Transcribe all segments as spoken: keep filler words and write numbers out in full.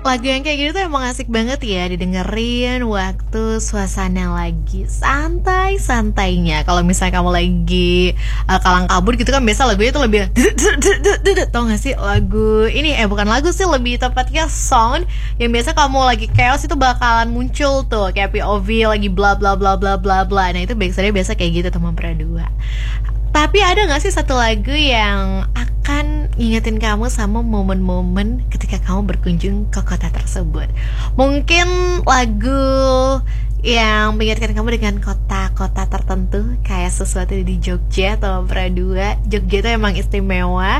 Lagu yang kayak gitu tuh emang asik banget ya didengerin waktu suasana lagi santai-santainya. Kalau misalnya kamu lagi uh, kalang kabut gitu kan, biasa lagunya tuh lebih tau gak sih lagu ini, eh bukan lagu sih, lebih tepatnya sound yang biasa kamu lagi chaos itu bakalan muncul tuh kayak P O V lagi bla bla bla bla bla bla. Nah itu biasanya biasa kayak gitu teman berdua. Tapi ada gak sih satu lagu yang akan ngingetin kamu sama momen-momen ketika kamu berkunjung ke kota tersebut? Mungkin lagu yang mengingatkan kamu dengan kota-kota tertentu, kayak sesuatu di Jogja atau Pradua. Jogja itu emang istimewa,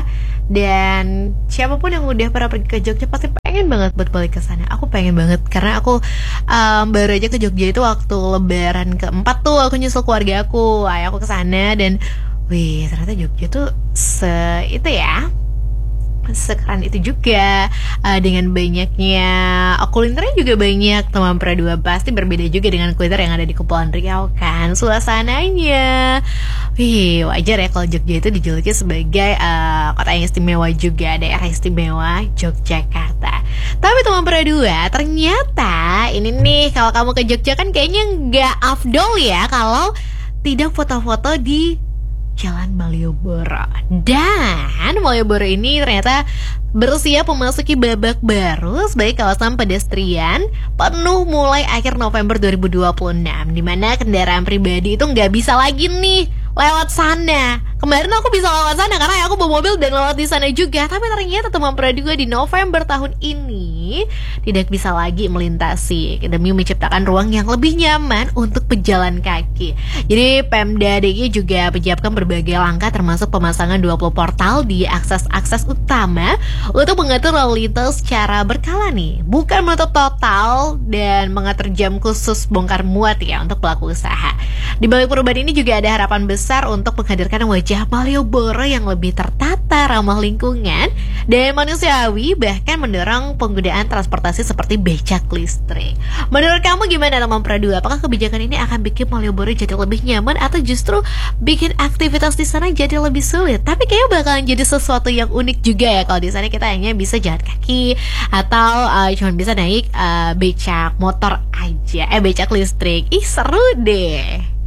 dan siapapun yang udah pernah pergi ke Jogja pasti pengen banget buat balik ke sana. Aku pengen banget karena aku um, baru aja ke Jogja itu waktu Lebaran keempat tuh. Aku nyusul keluarga aku, ayah aku ke sana, dan wih, ternyata Jogja tuh se itu ya, sekeren itu juga. uh, Dengan banyaknya uh, kulinernya juga banyak. Teman Pradua pasti berbeda juga dengan kuliner yang ada di Kepulauan Riau kan, suasananya. Wih, wajar ya kalau Jogja itu dijuluki sebagai uh, kota yang istimewa juga, daerah istimewa Yogyakarta. Tapi teman Pradua, ternyata ini nih, kalau kamu ke Jogja kan kayaknya nggak afdol ya kalau tidak foto-foto di Jalan Malioboro. Dan Malioboro ini ternyata bersiap memasuki babak baru sebagai kawasan pedestrian penuh mulai akhir November dua ribu dua puluh enam, dimana kendaraan pribadi itu nggak bisa lagi nih lewat sana. Kemarin aku bisa lewat sana karena aku bawa mobil dan lewat di sana juga. Tapi ternyata teman Pradua di November tahun ini tidak bisa lagi melintasi demi menciptakan ruang yang lebih nyaman untuk pejalan kaki. Jadi Pemda D I Y juga menyiapkan berbagai langkah, termasuk pemasangan dua puluh portal di akses-akses utama untuk mengatur lalu lintas secara berkala nih, bukan menutup total dan mengatur jam khusus bongkar muat ya untuk pelaku usaha. Di balik perubahan ini juga ada harapan besar untuk menghadirkan wajah Malioboro yang lebih tertata, ramah lingkungan, dan manusiawi, bahkan mendorong penggunaan transportasi seperti becak listrik. Menurut kamu gimana teman Pradua? Apakah kebijakan ini akan bikin Malioboro jadi lebih nyaman atau justru bikin aktivitas di sana jadi lebih sulit? Tapi kayaknya bakalan jadi sesuatu yang unik juga ya kalau di sana kita hanya bisa jalan kaki atau uh, cuma bisa naik uh, becak motor aja, eh becak listrik. Ih seru deh.